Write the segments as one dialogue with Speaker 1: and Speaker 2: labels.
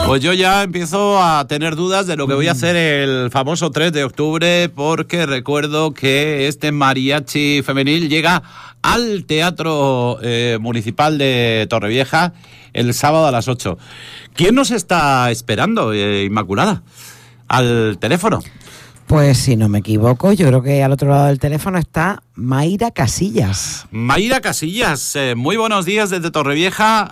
Speaker 1: Pues yo ya empiezo a tener dudas de lo que voy a hacer el famoso 3 de octubre, porque recuerdo que este mariachi femenil llega al Teatro Municipal de Torrevieja el sábado a las 8. ¿Quién nos está esperando, Inmaculada, al teléfono?
Speaker 2: Pues si no me equivoco, yo creo que al otro lado del teléfono está Mayra Casillas.
Speaker 1: Mayra Casillas, muy buenos días desde Torrevieja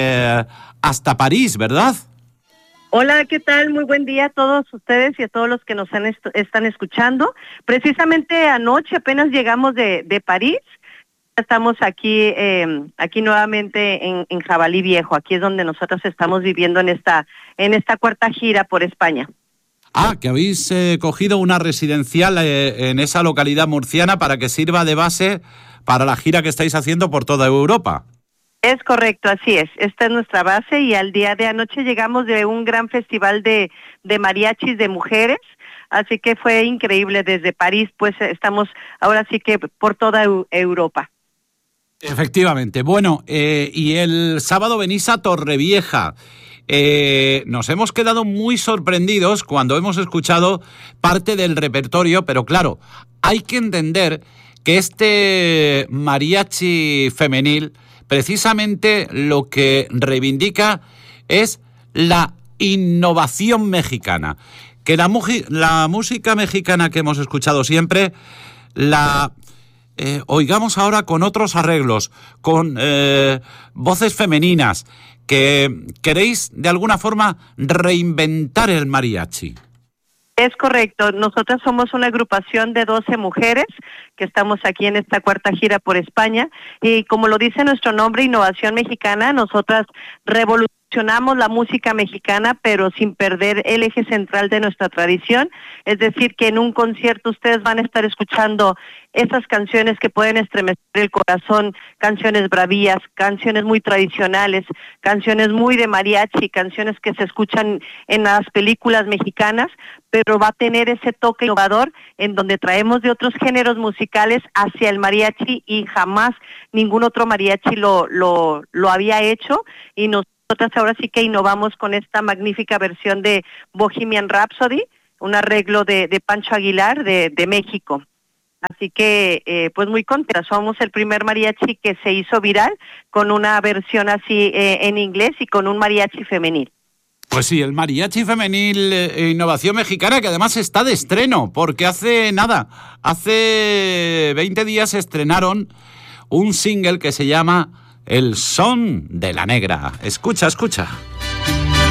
Speaker 1: hasta París, ¿verdad?
Speaker 3: Hola, ¿qué tal? Muy buen día a todos ustedes y a todos los que nos están escuchando. Precisamente anoche apenas llegamos de París. Estamos aquí nuevamente en Jabalí Viejo. Aquí es donde nosotros estamos viviendo en esta cuarta gira por España.
Speaker 1: Ah, que habéis cogido una residencial en esa localidad murciana para que sirva de base para la gira que estáis haciendo por toda Europa.
Speaker 3: Es correcto, así es. Esta es nuestra base y al día de anoche llegamos de un gran festival de mariachis de mujeres, así que fue increíble. Desde París, pues estamos ahora sí que por toda Europa.
Speaker 1: Efectivamente. Bueno, y el sábado venís a Torrevieja. Nos hemos quedado muy sorprendidos cuando hemos escuchado parte del repertorio, pero claro, hay que entender que este mariachi femenil precisamente lo que reivindica es la innovación mexicana, que la música mexicana que hemos escuchado siempre la oigamos ahora con otros arreglos, con voces femeninas, que queréis de alguna forma reinventar el mariachi.
Speaker 3: Es correcto, nosotras somos una agrupación de 12 mujeres que estamos aquí en esta cuarta gira por España y como lo dice nuestro nombre, Innovación Mexicana, nosotras revolucionamos la música mexicana pero sin perder el eje central de nuestra tradición, es decir que en un concierto ustedes van a estar escuchando esas canciones que pueden estremecer el corazón, canciones bravías, canciones muy tradicionales, canciones muy de mariachi, canciones que se escuchan en las películas mexicanas, pero va a tener ese toque innovador en donde traemos de otros géneros musicales hacia el mariachi y jamás ningún otro mariachi lo había hecho y nosotras ahora sí que innovamos con esta magnífica versión de Bohemian Rhapsody, un arreglo de Pancho Aguilar de México. Así que, pues muy contentas, somos el primer mariachi que se hizo viral con una versión así en inglés y con un mariachi femenil.
Speaker 1: Pues sí, el mariachi femenil Innovación Mexicana, que además está de estreno, porque hace 20 días estrenaron un single que se llama El Son de la Negra. Escucha, escucha.